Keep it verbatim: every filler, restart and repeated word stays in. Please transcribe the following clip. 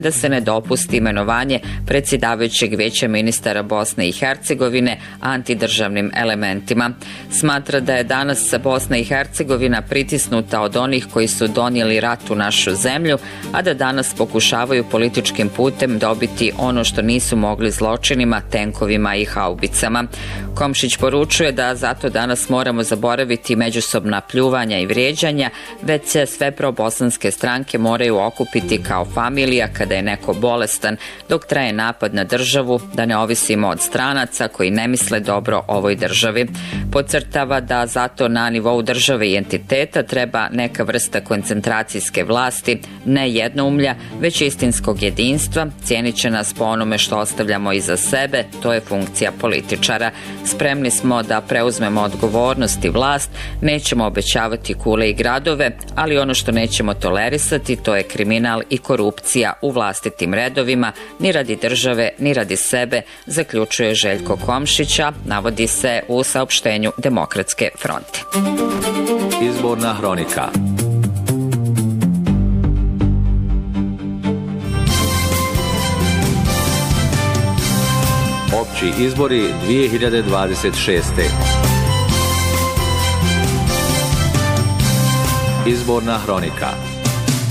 da se ne dopusti imenovanje predsjedavajućeg vijeća ministara Bosne i Hercegovine antidržavnim elementima. Smatra da je danas Bosna i Hercegovina pritisnuta od onih koji su donijeli rat u našu zemlju, a da danas pokušavaju političkim putem dobiti ono što nisu mogli zločinima, tenkovima i haubicama. Komšić poručuje da zato danas moramo zaboraviti međusobna pljuvanja i vrijeđanja, već se sve probosanske stranke moraju okupiti kao familija kada je neko bolestan, dok traje napad na državu, da ne ovisimo od stranaca koji ne misle dobro ovoj državi. Podcrtava da zato na nivou države i entiteta treba neka vrsta koncentracijske vlasti, ne jednoumlja, već istinskog jedinstva. Cijenit će nas po onome što ostavljamo iza sebe, to je funkcija političara. Spremni smo da preuzmemo odgovornost i vlast, nećemo obećavati kule i gradove, ali ono što nećemo tolerisati to je kriminal i korupcija u vlastitim redovima, ni radi države, ni radi sebe, zaključuje Željko Komšića, navodi se u saopštenju Demokratske fronte. Izborna hronika. Opći izbori dvije hiljade dvadeset šeste. Izborna hronika.